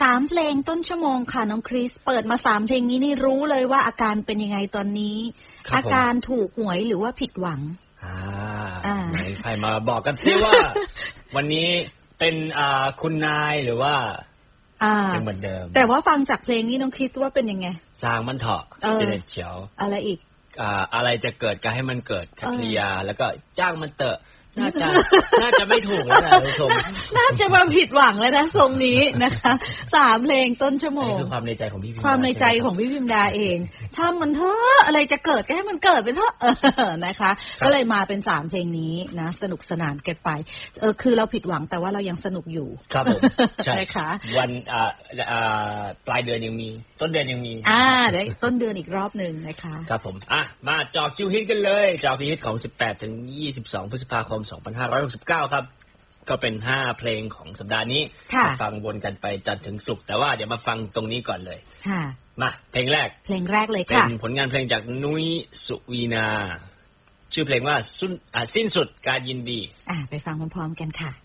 3เพลงต้นชั่วโมงค่ะน้องคริสเปิดมา3เพลงนี้นี่รู้เลยว่าอาการเป็นยังไงตอนนี้อาการถูกหวยหรือว่าผิดหวังไหนใครมาบอกกันซิว่า วันนี้เป็นคุณนายหรือว่ายังเหมือนเดิมแต่ว่าฟังจากเพลงนี้น้องคริสว่าเป็นยังไงสร้างมันเถาะเจเนเฉียวอะไรอีกอะไรจะเกิดก็ให้มันเกิดคัตริยาแล้วก็จ้างมันเตอะน่าจะไม่ถูกแล้วนะคุณผู้ชมน่าจะมาผิดหวังแล้วนะทรงนี้นะคะ3เพลงต้นชั่วโมงคือความในใจของพี่พิมดาความในใจของพี่พิมดาเองช่างมันเถอะอะไรจะเกิดก็ให้มันเกิดไปเถอะนะคะก็เลยมาเป็น3เพลงนี้นะสนุกสนานกันไปคือเราผิดหวังแต่ว่าเรายังสนุกอยู่ครับผมใช่ค่ะวันปลายเดือนยังมีต้นเดือนยังมีได้ต้นเดือนอีกรอบนึงนะคะครับผมมาเจาะคิวฮิตกันเลยเจาะคิวฮิตของ18ถึง22พฤษภาคม2569ครับก็เป็น5เพลงของสัปดาห์นี้ฟังวนกันไปจันทร์ถึงศุกร์แต่ว่าเดี๋ยวมาฟังตรงนี้ก่อนเลยมาเพลงแรกเลยค่ะเป็นผลงานเพลงจากนุ้ยสุวีนาชื่อเพลงว่าสิ้นสุดการยินดีไปฟังพร้อมๆกันค่ะ